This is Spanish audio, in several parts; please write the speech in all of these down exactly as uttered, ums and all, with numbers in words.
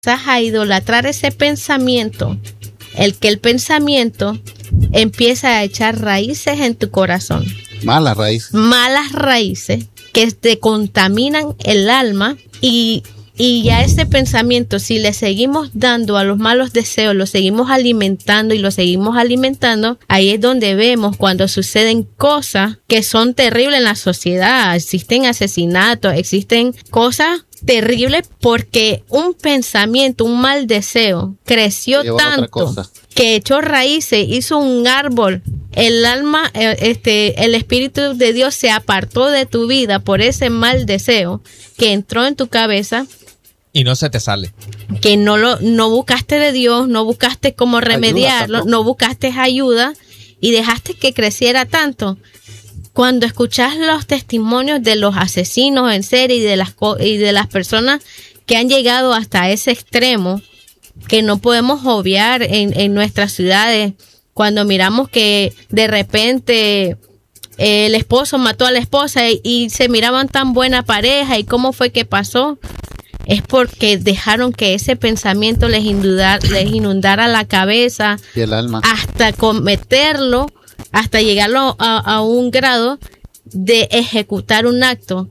a idolatrar ese pensamiento, el que el pensamiento empieza a echar raíces en tu corazón. Malas raíces. Malas raíces que te contaminan el alma y, y ya ese pensamiento, si le seguimos dando a los malos deseos, lo seguimos alimentando y lo seguimos alimentando, ahí es donde vemos cuando suceden cosas que son terribles en la sociedad. Existen asesinatos, existen cosas terrible porque un pensamiento, un mal deseo creció tanto que echó raíces, hizo un árbol. El alma, este, el Espíritu de Dios se apartó de tu vida por ese mal deseo que entró en tu cabeza y no se te sale. Que no lo, no buscaste de Dios, no buscaste cómo remediarlo, no buscaste ayuda y dejaste que creciera tanto. Cuando escuchas los testimonios de los asesinos en serie y de las y de las personas que han llegado hasta ese extremo, que no podemos obviar en, en nuestras ciudades, cuando miramos que de repente eh, el esposo mató a la esposa y, y se miraban tan buena pareja, y cómo fue que pasó, es porque dejaron que ese pensamiento les inundara, les inundara la cabeza y el alma hasta cometerlo, hasta llegarlo a, a un grado de ejecutar un acto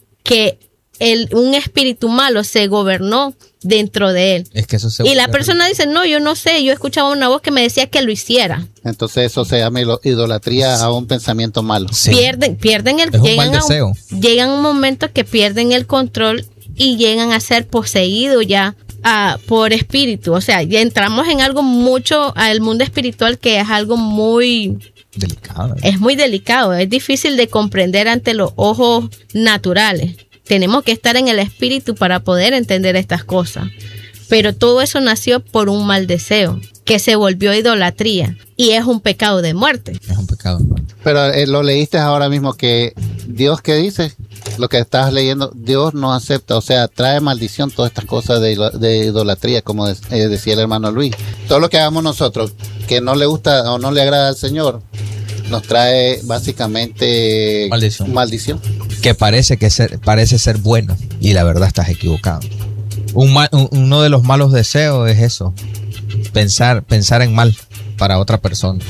que el, un espíritu malo se gobernó dentro de él. Es que eso se y la persona dice, no, yo no sé, yo escuchaba una voz que me decía que lo hiciera. Entonces eso se llama idolatría a un pensamiento malo. Sí. Pierden, pierden el, es llegan, un mal deseo. A un, llegan un momento que pierden el control y llegan a ser poseídos ya uh, por espíritu. O sea, ya entramos en algo mucho, al mundo espiritual, que es algo muy delicado. Es muy delicado, es difícil de comprender ante los ojos naturales. Tenemos que estar en el espíritu para poder entender estas cosas. Pero todo eso nació por un mal deseo, que se volvió idolatría, y es un pecado de muerte. Es un pecado de muerte. Pero eh, lo leíste ahora mismo, que Dios, ¿qué dice? Lo que estás leyendo, Dios no acepta, o sea, trae maldición todas estas cosas de, de idolatría, como de, eh, decía el hermano Luis. Todo lo que hagamos nosotros que no le gusta o no le agrada al Señor, nos trae básicamente maldición. maldición. Que parece que ser, parece ser bueno, y la verdad estás equivocado. Un mal, un, uno de los malos deseos es eso, pensar, pensar en mal para otra persona.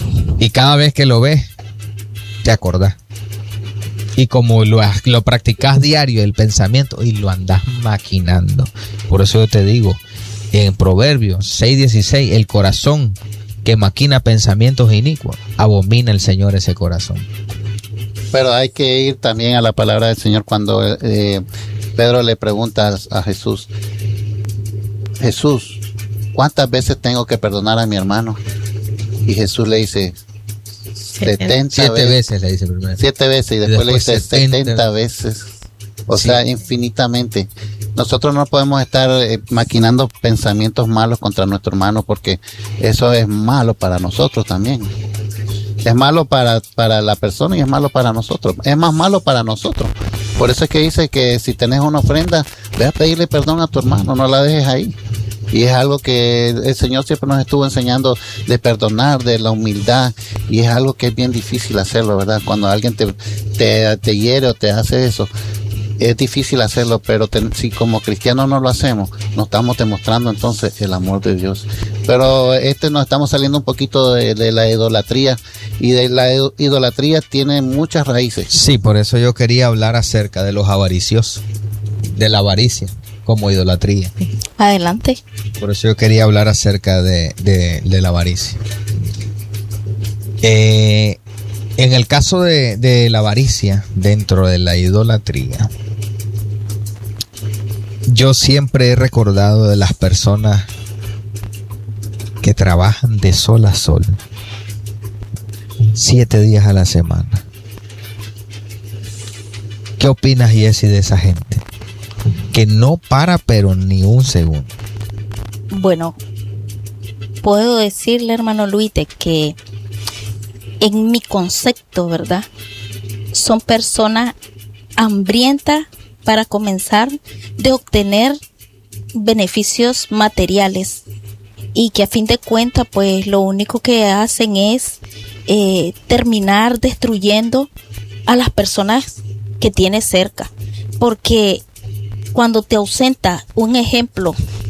Y cada vez que lo ves, te acordás. Y como lo, lo practicas diario, el pensamiento, y lo andás maquinando. Por eso yo te digo, en Proverbios seis dieciséis, el corazón que maquina pensamientos inicuos, abomina el Señor ese corazón. Pero hay que ir también a la palabra del Señor cuando eh, Pedro le pregunta a, a Jesús, Jesús, ¿cuántas veces tengo que perdonar a mi hermano? Y Jesús le dice, setenta siete veces, veces le dice primero. Siete veces y después, y después le dice setenta, setenta veces. O sí. sea, infinitamente. Nosotros no podemos estar eh, maquinando pensamientos malos contra nuestro hermano, porque eso es malo para nosotros también. Es malo para, para la persona y es malo para nosotros. Es más malo para nosotros. Por eso es que dice que si tenés una ofrenda, ve a pedirle perdón a tu hermano, no la dejes ahí. Y es algo que el Señor siempre nos estuvo enseñando, de perdonar, de la humildad, y es algo que es bien difícil hacerlo, ¿verdad? Cuando alguien te, te, te hiere o te hace eso, es difícil hacerlo, pero te, si como cristianos no lo hacemos, nos estamos demostrando entonces el amor de Dios. Pero este nos estamos saliendo un poquito de, de la idolatría, y de la idolatría tiene muchas raíces. Sí, por eso yo quería hablar acerca de los avariciosos, de la avaricia como idolatría. Adelante. Por eso yo quería hablar acerca de, de, de la avaricia. Eh, en el caso de, de la avaricia dentro de la idolatría, yo siempre he recordado de las personas que trabajan de sol a sol, siete días a la semana. ¿Qué opinas, Jessy, de esa gente? Que no para pero ni un segundo. Bueno, puedo decirle, hermano Luis, de que en mi concepto, ¿verdad? Son personas hambrientas para comenzar de obtener beneficios materiales, y que a fin de cuentas pues lo único que hacen es eh, terminar destruyendo a las personas que tienes cerca. Porque cuando te ausenta, un ejemplo,